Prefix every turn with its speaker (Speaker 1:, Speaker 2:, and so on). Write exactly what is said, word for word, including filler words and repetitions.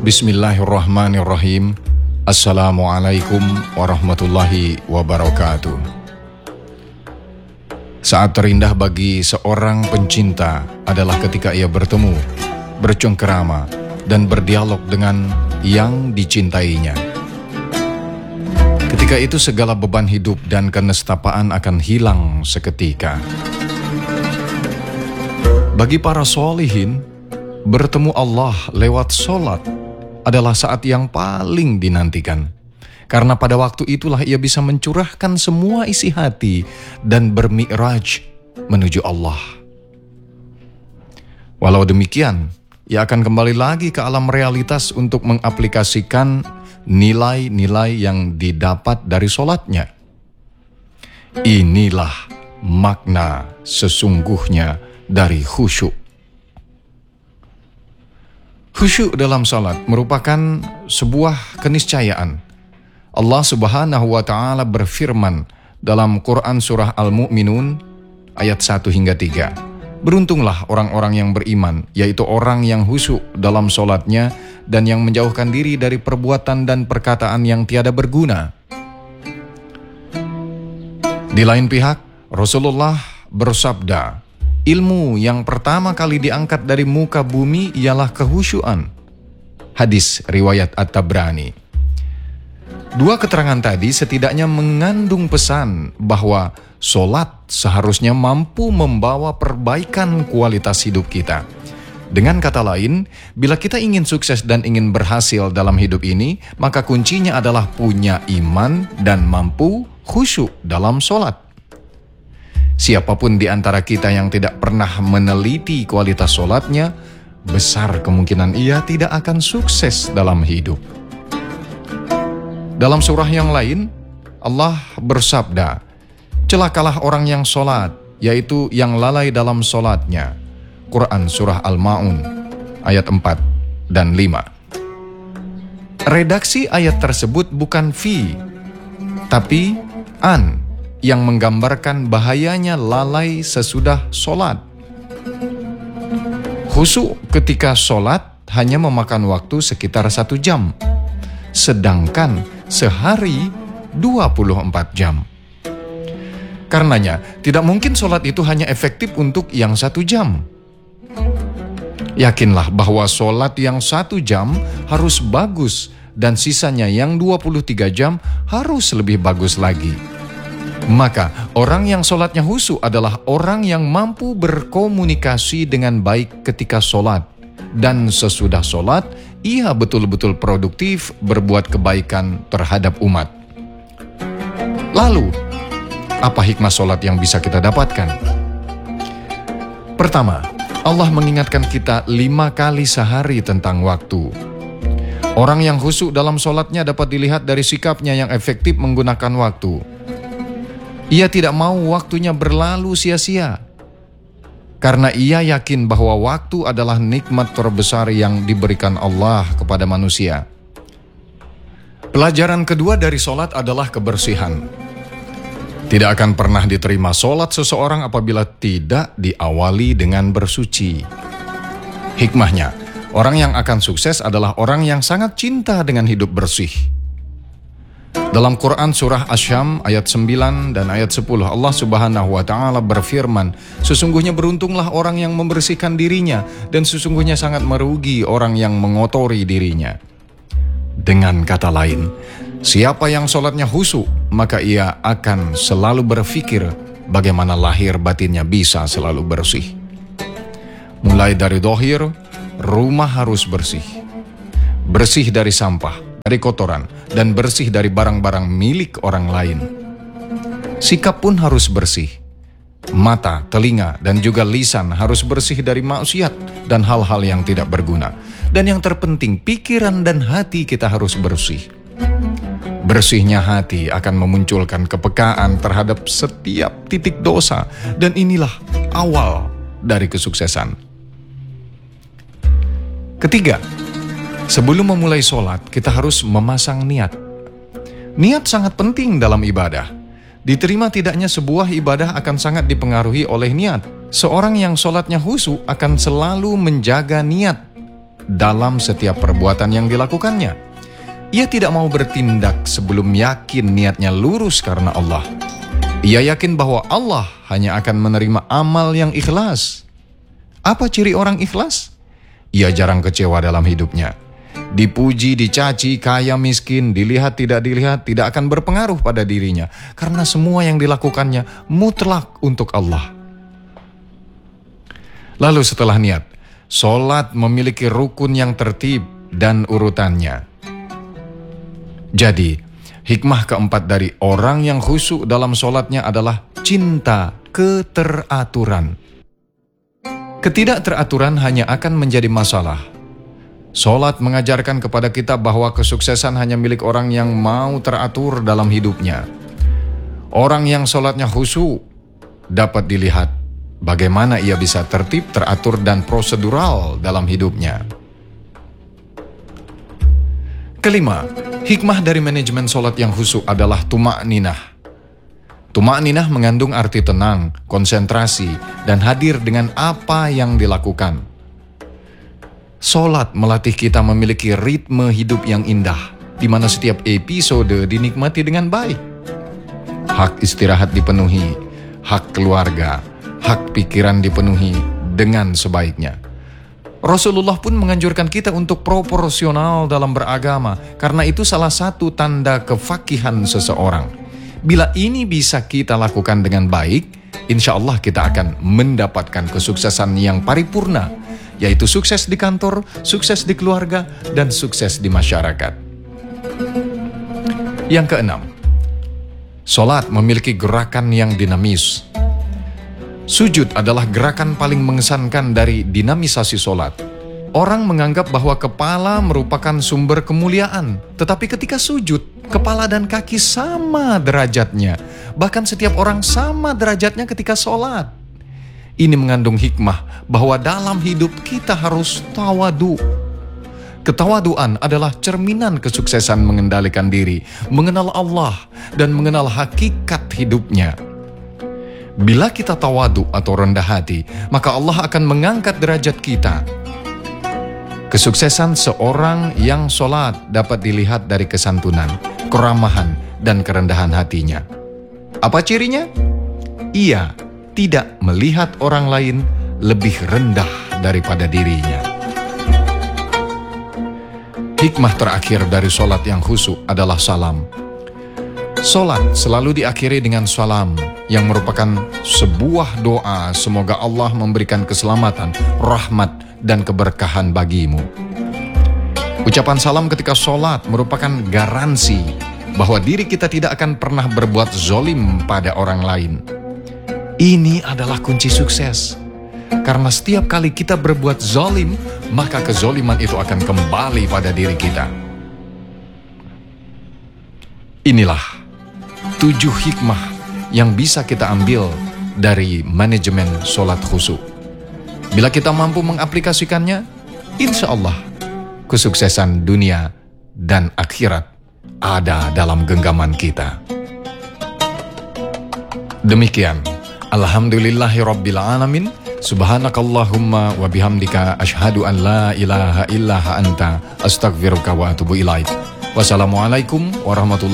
Speaker 1: Bismillahirrahmanirrahim. Assalamualaikum warahmatullahi wabarakatuh. Saat terindah bagi seorang pencinta adalah ketika ia bertemu, bercengkerama, dan berdialog dengan yang dicintainya. Ketika itu segala beban hidup dan kenestapaan akan hilang seketika. Bagi para sholihin, bertemu Allah lewat sholat adalah saat yang paling dinantikan. Karena pada waktu itulah ia bisa mencurahkan semua isi hati dan bermi'raj menuju Allah. Walau demikian, ia akan kembali lagi ke alam realitas untuk mengaplikasikan nilai-nilai yang didapat dari sholatnya. Inilah makna sesungguhnya dari khusyuk. Khusyuk dalam salat merupakan sebuah keniscayaan. Allah Subhanahu wa Ta'ala berfirman dalam Quran Surah Al-Mu'minun ayat satu hingga tiga. Beruntunglah orang-orang yang beriman, yaitu orang yang khusyuk dalam salatnya dan yang menjauhkan diri dari perbuatan dan perkataan yang tiada berguna. Di lain pihak, Rasulullah bersabda, ilmu yang pertama kali diangkat dari muka bumi ialah kehusyuan. Hadis riwayat At-Tabrani. Dua keterangan tadi setidaknya mengandung pesan bahwa solat seharusnya mampu membawa perbaikan kualitas hidup kita. Dengan kata lain, bila kita ingin sukses dan ingin berhasil dalam hidup ini, maka kuncinya adalah punya iman dan mampu khusyuk dalam solat. Siapapun di antara kita yang tidak pernah meneliti kualitas sholatnya, besar kemungkinan ia tidak akan sukses dalam hidup. Dalam surah yang lain, Allah bersabda, celakalah orang yang sholat, yaitu yang lalai dalam sholatnya. Quran Surah Al-Ma'un ayat empat dan lima. Redaksi ayat tersebut bukan fi, tapi an, yang menggambarkan bahayanya lalai sesudah sholat. Khusyuk ketika sholat hanya memakan waktu sekitar satu jam, sedangkan sehari dua puluh empat jam. Karenanya, tidak mungkin sholat itu hanya efektif untuk yang satu jam. Yakinlah bahwa sholat yang satu jam harus bagus dan sisanya yang dua puluh tiga jam harus lebih bagus lagi. Maka orang yang sholatnya khusyuk adalah orang yang mampu berkomunikasi dengan baik ketika sholat. Dan sesudah sholat, ia betul-betul produktif berbuat kebaikan terhadap umat. Lalu, apa hikmah sholat yang bisa kita dapatkan? Pertama, Allah mengingatkan kita lima kali sehari tentang waktu. Orang yang khusyuk dalam sholatnya dapat dilihat dari sikapnya yang efektif menggunakan waktu. Ia tidak mau waktunya berlalu sia-sia, karena ia yakin bahwa waktu adalah nikmat terbesar yang diberikan Allah kepada manusia. Pelajaran kedua dari sholat adalah kebersihan. Tidak akan pernah diterima sholat seseorang apabila tidak diawali dengan bersuci. Hikmahnya, orang yang akan sukses adalah orang yang sangat cinta dengan hidup bersih. Dalam Quran Surah Asy-Syam ayat sembilan dan ayat sepuluh, Allah Subhanahu wa Ta'ala berfirman, sesungguhnya beruntunglah orang yang membersihkan dirinya dan sesungguhnya sangat merugi orang yang mengotori dirinya. Dengan kata lain, siapa yang sholatnya khusyuk, maka ia akan selalu berpikir bagaimana lahir batinnya bisa selalu bersih. Mulai dari dohir, rumah harus bersih. Bersih dari sampah, dari kotoran, dan bersih dari barang-barang milik orang lain. Sikap pun harus bersih. Mata, telinga, dan juga lisan harus bersih dari maksiat dan hal-hal yang tidak berguna. Dan yang terpenting, pikiran dan hati kita harus bersih. Bersihnya hati akan memunculkan kepekaan terhadap setiap titik dosa, dan inilah awal dari kesuksesan. Ketiga, sebelum memulai sholat, kita harus memasang niat. Niat sangat penting dalam ibadah. Diterima tidaknya sebuah ibadah akan sangat dipengaruhi oleh niat. Seorang yang sholatnya khusyuk akan selalu menjaga niat. dalam setiap perbuatan yang dilakukannya. Ia tidak mau bertindak sebelum yakin niatnya lurus karena Allah. Ia yakin bahwa Allah hanya akan menerima amal yang ikhlas. Apa ciri orang ikhlas? Ia jarang kecewa dalam hidupnya. Dipuji, dicaci, kaya, miskin, dilihat, tidak dilihat, tidak akan berpengaruh pada dirinya. Karena semua yang dilakukannya mutlak untuk Allah. Lalu setelah niat, sholat memiliki rukun yang tertib dan urutannya. Jadi, hikmah keempat dari orang yang khusyuk dalam sholatnya adalah cinta keteraturan. Ketidakteraturan hanya akan menjadi masalah. Sholat mengajarkan kepada kita bahwa kesuksesan hanya milik orang yang mau teratur dalam hidupnya. Orang yang sholatnya khusyuk dapat dilihat bagaimana ia bisa tertib, teratur, dan prosedural dalam hidupnya. Kelima, hikmah dari manajemen sholat yang khusyuk adalah tuma'ninah. Tuma'ninah mengandung arti tenang, konsentrasi, dan hadir dengan apa yang dilakukan. Sholat melatih kita memiliki ritme hidup yang indah, di mana setiap episode dinikmati dengan baik. Hak istirahat dipenuhi, hak keluarga, hak pikiran dipenuhi dengan sebaiknya. Rasulullah pun menganjurkan kita untuk proporsional dalam beragama, karena itu salah satu tanda kefakihan seseorang. Bila ini bisa kita lakukan dengan baik, insya Allah kita akan mendapatkan kesuksesan yang paripurna, yaitu sukses di kantor, sukses di keluarga, dan sukses di masyarakat. Yang keenam, sholat memiliki gerakan yang dinamis. Sujud adalah gerakan paling mengesankan dari dinamisasi sholat. Orang menganggap bahwa kepala merupakan sumber kemuliaan, tetapi ketika sujud, kepala dan kaki sama derajatnya. Bahkan setiap orang sama derajatnya ketika sholat. Ini mengandung hikmah bahwa dalam hidup kita harus tawadu. Ketawaduan adalah cerminan kesuksesan mengendalikan diri, mengenal Allah, dan mengenal hakikat hidupnya. Bila kita tawadu atau rendah hati, maka Allah akan mengangkat derajat kita. Kesuksesan seorang yang sholat dapat dilihat dari kesantunan, keramahan, dan kerendahan hatinya. Apa cirinya? Ia tidak melihat orang lain lebih rendah daripada dirinya. Hikmah terakhir dari sholat yang khusyuk adalah salam. Sholat selalu diakhiri dengan salam, yang merupakan sebuah doa semoga Allah memberikan keselamatan, rahmat, dan keberkahan bagimu. Ucapan salam ketika sholat merupakan garansi bahwa diri kita tidak akan pernah berbuat zolim pada orang lain. Ini adalah kunci sukses. Karena setiap kali kita berbuat zolim, maka kezoliman itu akan kembali pada diri kita. Inilah tujuh hikmah yang bisa kita ambil dari manajemen sholat khusyuk. Bila kita mampu mengaplikasikannya, insya Allah kesuksesan dunia dan akhirat ada dalam genggaman kita. Demikian, alhamdulillahirabbil alamin. Subhanakallahumma wa bihamdika asyhadu an la ilaha illa anta astaghfiruka wa atubu ilaik. Wassalamualaikum warahmatullahi